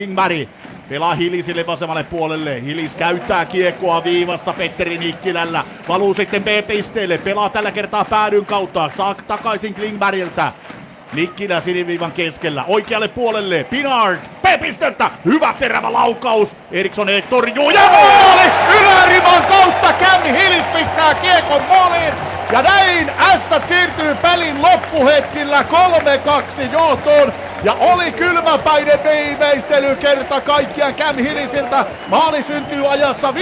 Klingberg pelaa Hilisille vasemmalle puolelle. Hilis käyttää kiekkoa viivassa Petteri Nikkilällä. Valuu sitten B-pisteelle. Pelaa tällä kertaa päädyn kautta. Saa takaisin Klingbergiltä. Nikkilä siniviivan keskellä. Oikealle puolelle. Pinard. B-pistettä. Hyvä terävä laukaus. Eriksson torjuu. Ja maali! Yläriman kautta Cam Hillis pistää kiekon maaliin. Ja näin Ässät siirtyy pelin loppuhetkillä 3-2 johtoon. Ja oli kylmäpäinen viimeistely kerta kaikkiaan Cam Hillisiltä. Maali syntyy ajassa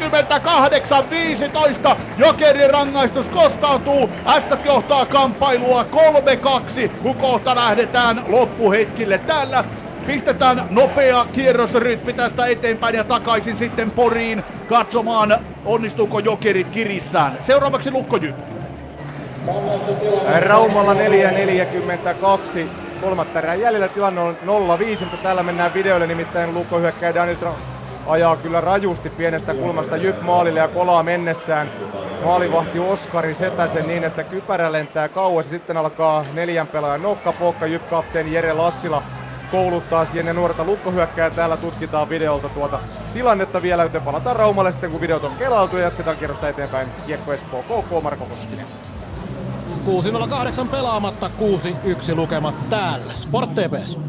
58-15. Jokerin rangaistus kostautuu. Ässät johtaa kamppailua 3-2, kun kohta lähdetään loppuhetkille. Täällä pistetään nopea kierrosrytmi tästä eteenpäin ja takaisin sitten Poriin katsomaan, onnistuuko Jokerit kirissään. Seuraavaksi Lukko JYP. Raumalla 4:42. Kolmatta erää jäljellä, tilanne on 0-5, mutta täällä mennään videolle, nimittäin Lukko hyökkää Daniel ajaa kyllä rajusti pienestä kulmasta JYP maalille ja kolaa mennessään maalivahti Oskari Setäsen niin, että kypärä lentää kauas ja sitten alkaa 4 pelaajan nokkapokka. JYP-kapteeni Jere Lassila kouluttaa siihen ja nuorta Lukko hyökkää. Täällä tutkitaan videolta tuota tilannetta vielä, joten palataan Raumalle sitten kun videot on kelautu ja jatketaan kierrosta eteenpäin. Kiekko Espoo KK, Marko Koskinen. 6.08 pelaamatta, 6-1 lukemat täällä. Sport TPS.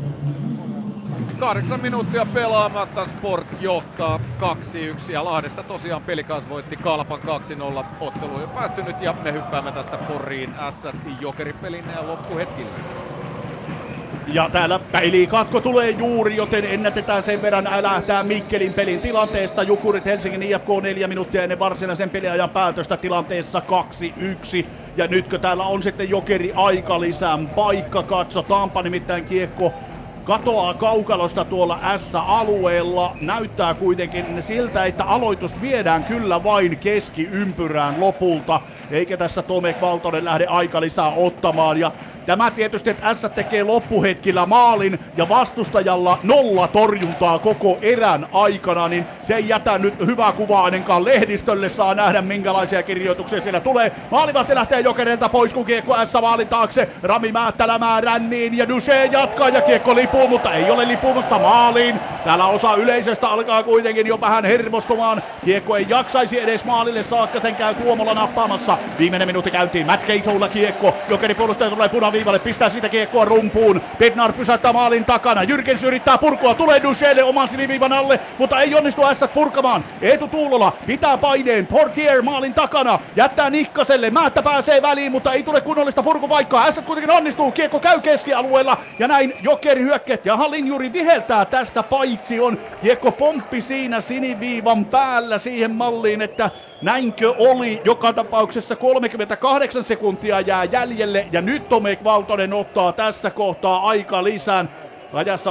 8 minuuttia pelaamatta, Sport johtaa 2-1 ja Lahdessa tosiaan Pelikas voitti Kalpan 2-0. Ottelu on jo päättynyt ja me hyppäämme tästä Poriin Ässät Jokeripelin loppuhetkille. Ja täällä pelikatko tulee juuri, joten ennätetään sen verran älähtää Mikkelin pelin tilanteesta. Jukurit Helsingin IFK 4 minuuttia ennen varsinaisen peliajan päätöstä tilanteessa 2-1. Ja nytkö täällä on sitten Jokeri aikalisän paikka, katsotaanpa nimittäin kiekko katoaa kaukalosta tuolla S-alueella. Näyttää kuitenkin siltä, että aloitus viedään kyllä vain keskiympyrään lopulta. Eikä tässä Tomek Valtonen lähde aikalisää ottamaan. Ja tämä tietysti, että S tekee loppuhetkillä maalin ja vastustajalla 0 torjuntaa koko erän aikana, niin se ei jätä nyt hyvää kuvaa ainakaan lehdistölle. Saa nähdä minkälaisia kirjoituksia siellä tulee. Maalivahti lähtee Jokereilta pois, kun kiekko S-maalin taakse. Rami Määttälämää ränniin ja Duché jatkaa ja kiekko lipuu, mutta ei ole lipumassa maaliin. Täällä osa yleisöstä alkaa kuitenkin jo vähän hermostumaan. Kiekko ei jaksaisi edes maalille saakka, sen käy Tuomola nappaamassa. Viimeinen minuutti käytiin, Matt Keitoulla kiekko. Jokerin puolustaja tulee punaviivalle, pistää siitä kiekkoa rumpuun. Bednar pysäyttää maalin takana. Jyrkens yrittää purkua, tulee Duchelle oman siniviivan alle, mutta ei onnistu Ässät purkamaan. Eetu Tuulola pitää paineen, Portier maalin takana, jättää Nikkaselle. Määttä pääsee väliin, mutta ei tule kunnollista purkupaikkaa. Ässät kuitenkin onnistuu, kiekko käy keskialueella ja näin Jokeri hyökkäät ja Halinjuri viheltää tästä paitsi on. Kiekko pomppi siinä siniviivan päällä siihen malliin, että näinkö oli. Joka tapauksessa 38 sekuntia jää jäljelle ja nyt Tomek Valtonen ottaa tässä kohtaa aika lisään. Ajassa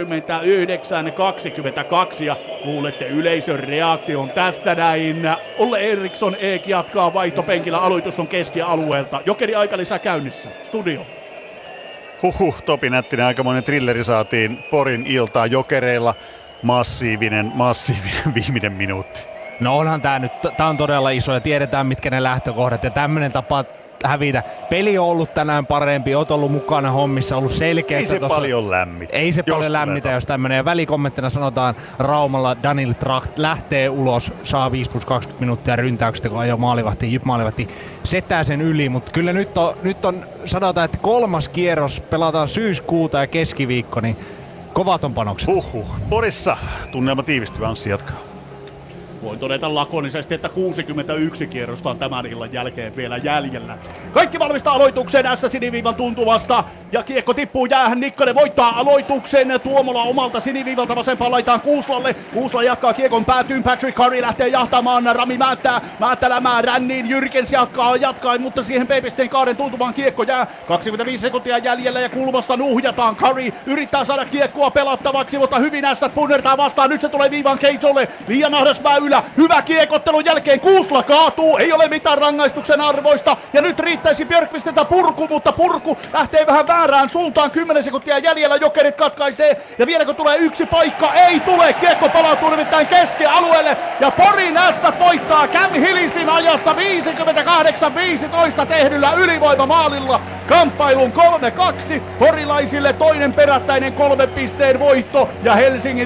59-22 ja kuulette yleisön reaktion tästä näin. Olle Eriksson Eek jatkaa vaihtopenkillä, aloitus on keskialueelta. Jokeri aikalisä käynnissä. Studio. Topi Nättinen, aikamoinen thrilleri saatiin Porin iltaa Jokereilla. Massiivinen viimeinen minuutti. No onhan tää on todella iso ja tiedetään mitkä ne lähtökohdat ja tämmönen tapa hävitä. Peli on ollut tänään parempi, oot ollut mukana hommissa, ollut selkeä. Ei se paljon lämmitä. Ei se paljon lämmitä, jos tämmönen. Ja välikommenttina sanotaan Raumalla Daniel Tracht lähtee ulos, saa 5+20 minuuttia ryntäyksestä, kun ajoi maalivahti, JYP maalivahti setää sen yli. Mutta kyllä nyt on, sanotaan, että 3. kierros pelataan syyskuuta ja keskiviikko, niin kovat on panokset. Porissa tunnelma tiivistyy, Anssi jatkaa. Voin todeta lakonisesti, että 61 kierrosta on tämän illan jälkeen vielä jäljellä. Kaikki valmistaa aloitukseen S-siniviivan tuntuvasta. Ja kiekko tippuu jäähän. Nikkanen voittaa aloituksen. Tuomola omalta siniviivalta vasempaan laitaan Kuuslalle. Kuusla jatkaa kiekon päätyyn. Patrick Curry lähtee jahtamaan. Rami Määttälämää ränniin. Jyrkens jatkaa, mutta siihen B-pisteen kaaren tuntuvaan kiekko jää. 25 sekuntia jäljellä ja kulmassa nuhjataan. Curry yrittää saada kiekkoa pelattavaksi, mutta hyvin Ässät punnertaa vastaan. Nyt se tulee viivan Keitsolle. Liian ahdas Väylä, hyvä kiekottelun jälkeen Kuusla kaatuu, ei ole mitään rangaistuksen arvoista. Ja nyt riittäisi Björkvistiltä purku, mutta purku lähtee vähän väärään suuntaan. 10 sekuntia jäljellä, Jokerit katkaisee. Ja vieläkö tulee yksi paikka? Ei tule, kiekko palautuu nimittäin keskialueelle. Ja Porin ässät voittaa Cam Hillisin ajassa 58-15 tehdyllä ylivoimamaalilla. Kamppailun 3-2. Porilaisille toinen perättäinen 3 pisteen voitto ja Helsingin